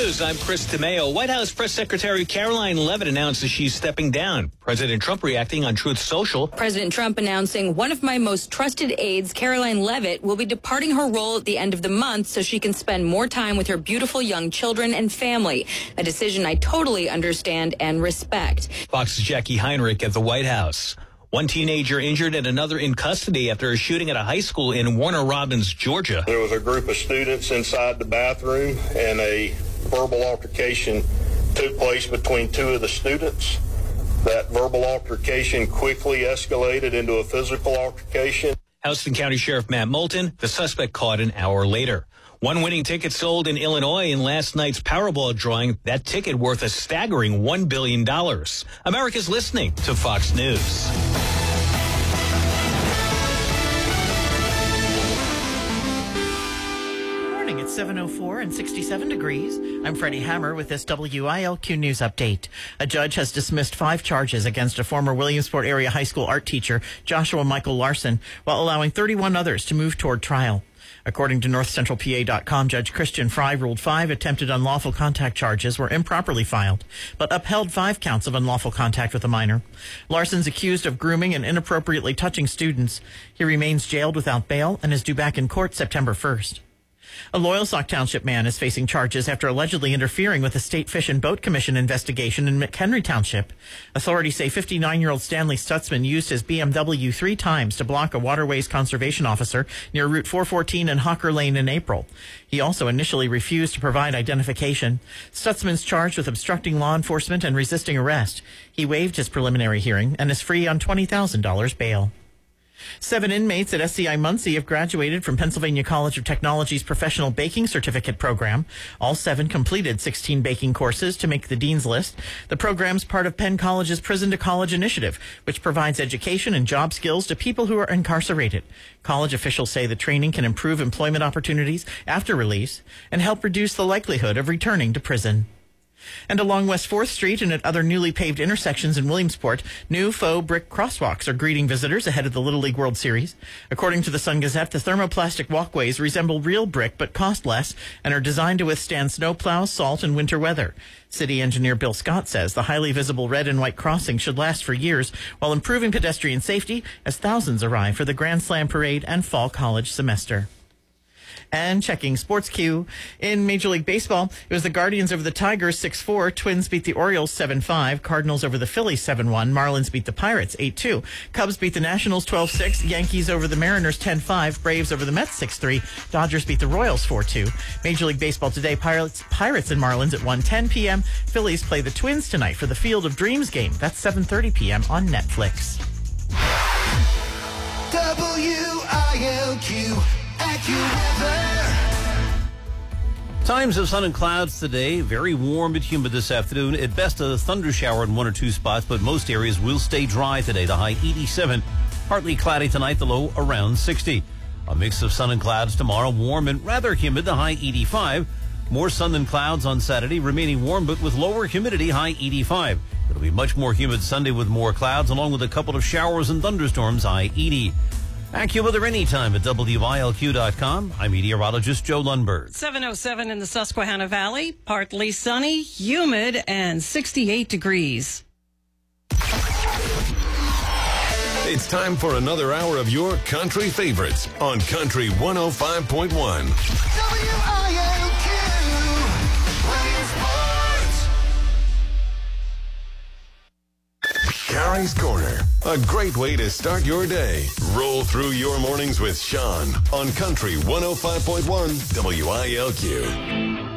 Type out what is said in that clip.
News. I'm Chris DeMeo. White House Press Secretary Caroline Leavitt announces she's stepping down. President Trump reacting on Truth Social. President Trump announcing one of my most trusted aides, Caroline Leavitt, will be departing her role at the end of the month so she can spend more time with her beautiful young children and family. A decision I totally understand and respect. Fox's Jackie Heinrich at the White House. One teenager injured and another in custody after a shooting at a high school in Warner Robins, Georgia. There was a group of students inside the bathroom, and a verbal altercation took place between two of the students. That verbal altercation quickly escalated into a physical altercation. Houston County Sheriff Matt Moulton, the suspect caught an hour later. One winning ticket sold in Illinois in last night's Powerball drawing. That ticket worth a staggering $1 billion. America's listening to Fox News. It's 7:04 and 67 degrees. I'm Freddie Hammer with this WILQ News Update. A judge has dismissed 5 charges against a former Williamsport area high school art teacher, Joshua Michael Larson, while allowing 31 others to move toward trial. According to NorthCentralPA.com, Judge Christian Fry ruled 5 attempted unlawful contact charges were improperly filed, but upheld 5 counts of unlawful contact with a minor. Larson's accused of grooming and inappropriately touching students. He remains jailed without bail and is due back in court September 1st. A Loyalsock Township man is facing charges after allegedly interfering with the State Fish and Boat Commission investigation in McHenry Township. Authorities say 59-year-old Stanley Stutzman used his BMW 3 times to block a waterways conservation officer near Route 414 and Hawker Lane in April. He also initially refused to provide identification. Stutzman's charged with obstructing law enforcement and resisting arrest. He waived his preliminary hearing and is free on $20,000 bail. 7 inmates at SCI Muncie have graduated from Pennsylvania College of Technology's Professional Baking Certificate program. All 7 completed 16 baking courses to make the Dean's List. The program's part of Penn College's Prison to College initiative, which provides education and job skills to people who are incarcerated. College officials say the training can improve employment opportunities after release and help reduce the likelihood of returning to prison. And along West 4th Street and at other newly paved intersections in Williamsport, new faux brick crosswalks are greeting visitors ahead of the Little League World Series. According to the Sun Gazette, the thermoplastic walkways resemble real brick but cost less and are designed to withstand snowplows, salt, and winter weather. City engineer Bill Scott says the highly visible red and white crossing should last for years while improving pedestrian safety as thousands arrive for the Grand Slam Parade and Fall College semester. And checking Sports Q. In Major League Baseball, it was the Guardians over the Tigers 6-4. Twins beat the Orioles 7-5. Cardinals over the Phillies 7-1. Marlins beat the Pirates 8-2. Cubs beat the Nationals 12-6. Yankees over the Mariners 10-5. Braves over the Mets 6-3. Dodgers beat the Royals 4-2. Major League Baseball today, Pirates and Marlins at 1:10 p.m. Phillies play the Twins tonight for the Field of Dreams game. That's 7:30 p.m. on Netflix. WILQ. Times of sun and clouds today. Very warm but humid this afternoon. At best, a thunder shower in 1 or 2 spots, but most areas will stay dry today. The high 87. Partly cloudy tonight, the low around 60. A mix of sun and clouds tomorrow. Warm and rather humid, the high 85. More sun than clouds on Saturday, remaining warm but with lower humidity, high 85. It'll be much more humid Sunday with more clouds, along with a couple of showers and thunderstorms, high 80. AccuWeather anytime at WILQ.com. I'm meteorologist Joe Lundberg. 7:07 in the Susquehanna Valley. Partly sunny, humid, and 68 degrees. It's time for another hour of your country favorites on Country 105.1. WILQ. Carrie's Corner, a great way to start your day. Roll through your mornings with Sean on Country 105.1 WILQ.